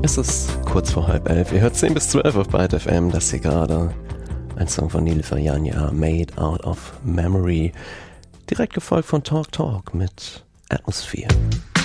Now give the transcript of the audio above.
Es ist kurz vor 10:30. Ihr hört 10 bis 12 auf Byte FM. Das hier gerade ein Song von Nilüfer Yanya, Made Out of Memory. Direkt gefolgt von Talk Talk mit Atmosphere.